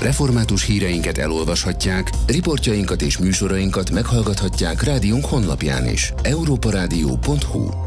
Református híreinket elolvashatják, riportjainkat és műsorainkat meghallgathatják rádiónk honlapján is. europarádió.hu